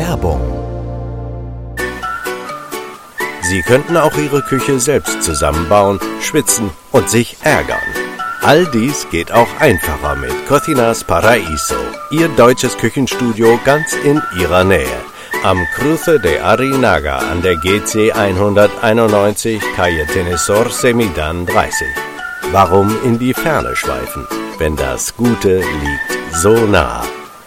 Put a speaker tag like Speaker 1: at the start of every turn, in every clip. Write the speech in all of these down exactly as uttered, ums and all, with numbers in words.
Speaker 1: Werbung. Sie könnten auch Ihre Küche selbst zusammenbauen, schwitzen und sich ärgern. All dies geht auch einfacher mit Cocinas Paraíso, Ihr deutsches Küchenstudio ganz in Ihrer Nähe. Am Cruce de Arinaga an der G C hunderteinundneunzig, Calle Tenesor Semidan dreißig. Warum in die Ferne schweifen, wenn das Gute liegt so nah?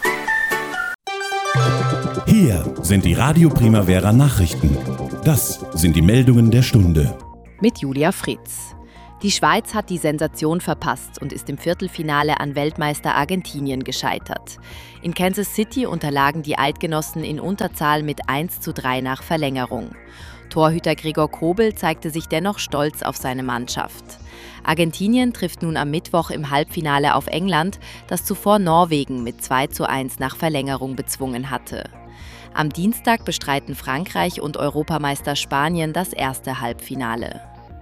Speaker 2: Hier sind die Radio Primavera Nachrichten. Das sind die Meldungen der Stunde.
Speaker 3: Mit Julia Fritz. Die Schweiz hat die Sensation verpasst und ist im Viertelfinale an Weltmeister Argentinien gescheitert. In Kansas City unterlagen die Eidgenossen in Unterzahl mit eins zu drei nach Verlängerung. Torhüter Gregor Kobel zeigte sich dennoch stolz auf seine Mannschaft. Argentinien trifft nun am Mittwoch im Halbfinale auf England, das zuvor Norwegen mit zwei zu eins nach Verlängerung bezwungen hatte. Am Dienstag bestreiten Frankreich und Europameister Spanien das erste Halbfinale.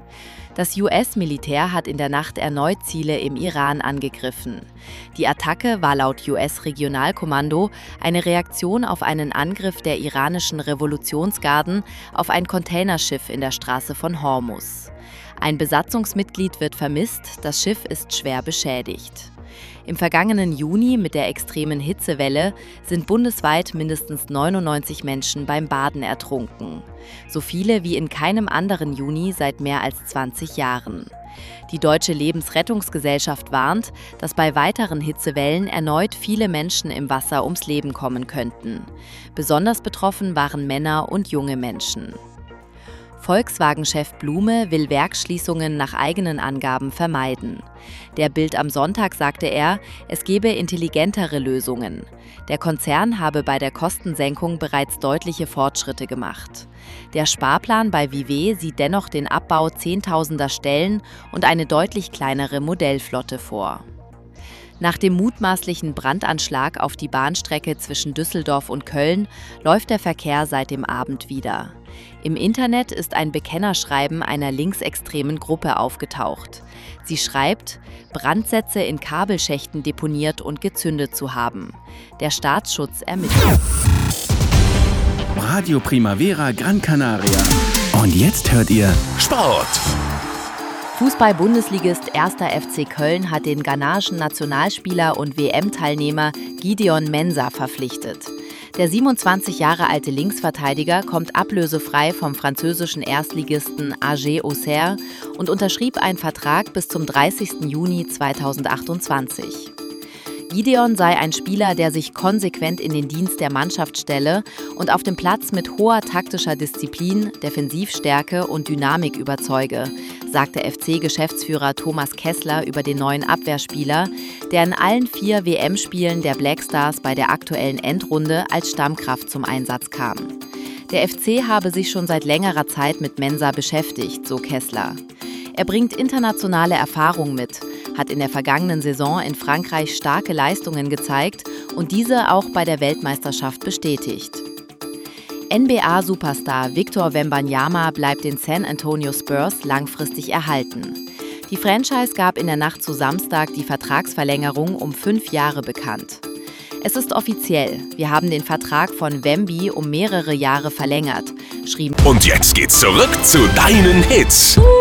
Speaker 3: Das U S-Militär hat in der Nacht erneut Ziele im Iran angegriffen. Die Attacke war laut U S-Regionalkommando eine Reaktion auf einen Angriff der iranischen Revolutionsgarden auf ein Containerschiff in der Straße von Hormuz. Ein Besatzungsmitglied wird vermisst, das Schiff ist schwer beschädigt. Im vergangenen Juni mit der extremen Hitzewelle sind bundesweit mindestens neunundneunzig Menschen beim Baden ertrunken. So viele wie in keinem anderen Juni seit mehr als zwanzig Jahren. Die Deutsche Lebensrettungsgesellschaft warnt, dass bei weiteren Hitzewellen erneut viele Menschen im Wasser ums Leben kommen könnten. Besonders betroffen waren Männer und junge Menschen. Volkswagen-Chef Blume will Werksschließungen nach eigenen Angaben vermeiden. Der Bild am Sonntag sagte er, es gebe intelligentere Lösungen. Der Konzern habe bei der Kostensenkung bereits deutliche Fortschritte gemacht. Der Sparplan bei V W sieht dennoch den Abbau zehntausender Stellen und eine deutlich kleinere Modellflotte vor. Nach dem mutmaßlichen Brandanschlag auf die Bahnstrecke zwischen Düsseldorf und Köln läuft der Verkehr seit dem Abend wieder. Im Internet ist ein Bekennerschreiben einer linksextremen Gruppe aufgetaucht. Sie schreibt, Brandsätze in Kabelschächten deponiert und gezündet zu haben. Der Staatsschutz ermittelt.
Speaker 4: Radio Primavera Gran Canaria. Und jetzt hört ihr
Speaker 1: Sport.
Speaker 3: Fußball-Bundesligist erster F C Köln hat den ghanaischen Nationalspieler und W M-Teilnehmer Gideon Mensah verpflichtet. Der siebenundzwanzig Jahre alte Linksverteidiger kommt ablösefrei vom französischen Erstligisten A G Auxerre und unterschrieb einen Vertrag bis zum dreißigsten Juni zweitausendachtundzwanzig. Gideon sei ein Spieler, der sich konsequent in den Dienst der Mannschaft stelle und auf dem Platz mit hoher taktischer Disziplin, Defensivstärke und Dynamik überzeuge, sagte F C-Geschäftsführer Thomas Kessler über den neuen Abwehrspieler, der in allen vier W M-Spielen der Black Stars bei der aktuellen Endrunde als Stammkraft zum Einsatz kam. Der F C habe sich schon seit längerer Zeit mit Mensah beschäftigt, so Kessler. Er bringt internationale Erfahrung mit, hat in der vergangenen Saison in Frankreich starke Leistungen gezeigt und diese auch bei der Weltmeisterschaft bestätigt. N B A-Superstar Victor Wembanyama bleibt den San Antonio Spurs langfristig erhalten. Die Franchise gab in der Nacht zu Samstag die Vertragsverlängerung um fünf Jahre bekannt. Es ist offiziell, wir haben den Vertrag von Wemby um mehrere Jahre verlängert, schrieben.
Speaker 1: Und jetzt geht's zurück zu deinen Hits.